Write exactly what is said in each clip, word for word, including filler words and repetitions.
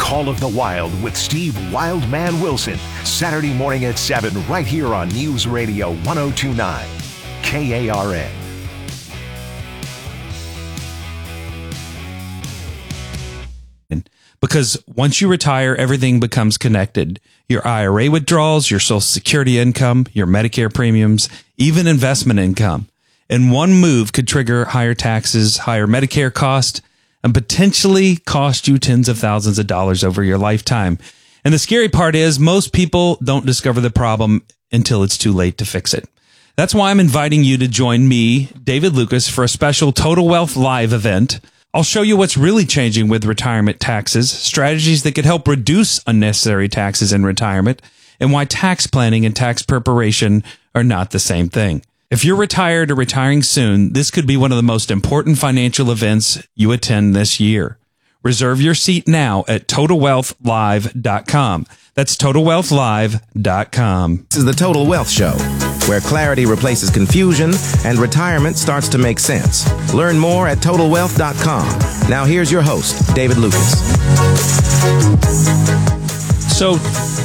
Call of the Wild with Steve Wildman Wilson. Saturday morning at seven right here on News Radio one oh two point nine K A R N. Because once you retire, everything becomes connected. Your I R A withdrawals, your Social Security income, your Medicare premiums, even investment income. And one move could trigger higher taxes, higher Medicare cost, and potentially cost you tens of thousands of dollars over your lifetime. And the scary part is most people don't discover the problem until it's too late to fix it. That's why I'm inviting you to join me, David Lucas, for a special Total Wealth Live event. I'll show you what's really changing with retirement taxes, strategies that could help reduce unnecessary taxes in retirement, and why tax planning and tax preparation are not the same thing. If you're retired or retiring soon, this could be one of the most important financial events you attend this year. Reserve your seat now at total wealth live dot com. That's total wealth live dot com. This is the Total Wealth Show, where clarity replaces confusion and retirement starts to make sense. Learn more at total wealth dot com. Now here's your host, David Lucas. So,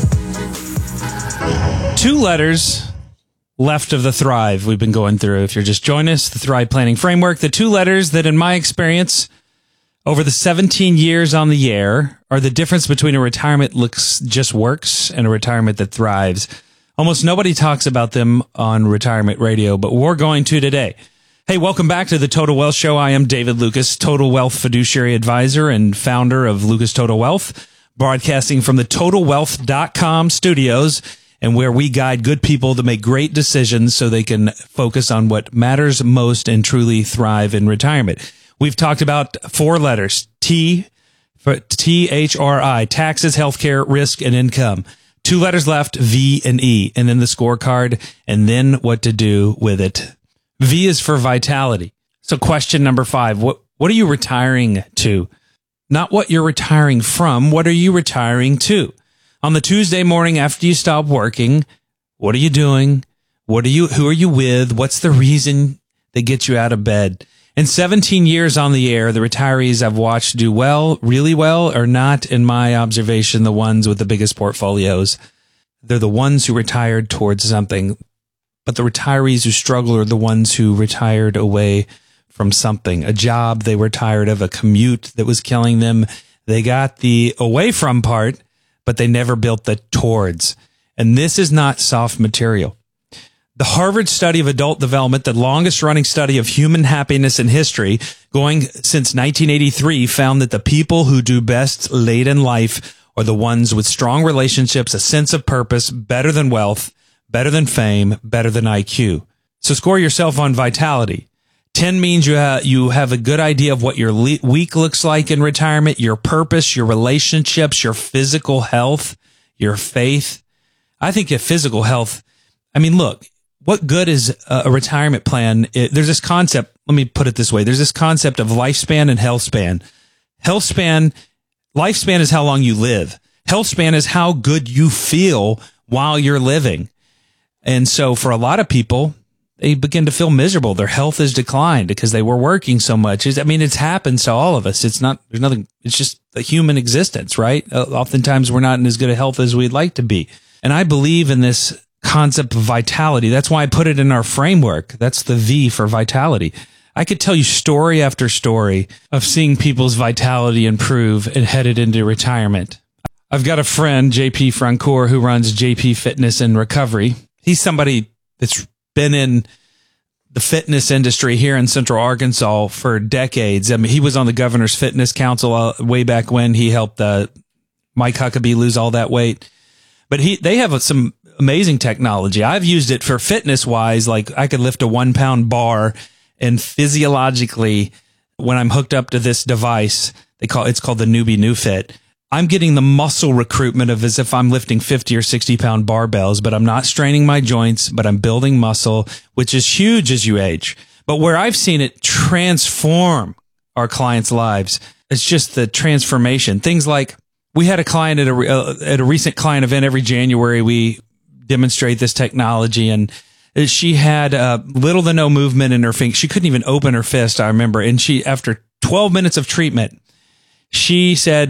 two letters left of the Thrive we've been going through. If you're just joining us, the Thrive Planning Framework, the two letters that in my experience over the seventeen years on the air are the difference between a retirement looks just works and a retirement that thrives. Almost nobody talks about them on retirement radio, but we're going to today. Hey, welcome back to the Total Wealth Show. I am David Lucas, Total Wealth Fiduciary Advisor and founder of Lucas Total Wealth, broadcasting from the total wealth dot com studios, and where we guide good people to make great decisions so they can focus on what matters most and truly thrive in retirement. We've talked about four letters, T for T H R I, taxes, healthcare, risk, and income. Two letters left, V and E, and then the scorecard, and then what to do with it. V is for vitality. So question number five, what, what are you retiring to? Not what you're retiring from, what are you retiring to? On the Tuesday morning after you stop working, what are you doing? What are you, who are you with? What's the reason that gets you out of bed? In seventeen years on the air, the retirees I've watched do well, really well, are not, in my observation, the ones with the biggest portfolios. They're the ones who retired towards something. But the retirees who struggle are the ones who retired away from something, a job they were tired of, a commute that was killing them. They got the away from part, but they never built the towards. And this is not soft material. The Harvard study of adult development, the longest running study of human happiness in history, going since nineteen eighty-three, found that the people who do best late in life are the ones with strong relationships, a sense of purpose, better than wealth, better than fame, better than I Q. So score yourself on vitality. ten means you, ha- you have a good idea of what your le- week looks like in retirement, your purpose, your relationships, your physical health, your faith. I think your physical health, I mean, look, what good is a, a retirement plan? It, there's this concept, let me put it this way. There's this concept of lifespan and health span. Health span, lifespan is how long you live. Health span is how good you feel while you're living. And so for a lot of people, they begin to feel miserable. Their health has declined because they were working so much. It's, I mean, it's happened to all of us. It's not, there's nothing, it's just a human existence, right? Uh, oftentimes we're not in as good a health as we'd like to be. And I believe in this concept of vitality. That's why I put it in our framework. That's the V for vitality. I could tell you story after story of seeing people's vitality improve and headed into retirement. I've got a friend, J P Francoeur, who runs J P Fitness and Recovery. He's somebody that's been in the fitness industry here in Central Arkansas for decades. I mean, he was on the Governor's Fitness Council uh, way back when. He helped uh, Mike Huckabee lose all that weight. But he, they have some amazing technology. I've used it for fitness wise. Like I could lift a one pound bar and physiologically, when I'm hooked up to this device, they call it's called the Newbie New Fit. I'm getting the muscle recruitment of as if I'm lifting fifty or sixty pound barbells, but I'm not straining my joints, but I'm building muscle, which is huge as you age. But where I've seen it transform our clients' lives, it's just the transformation. Things like we had a client at a, uh, at a recent client event every January. We demonstrate this technology, and she had uh, little to no movement in her finger. She couldn't even open her fist, I remember. And she, after twelve minutes of treatment, she said,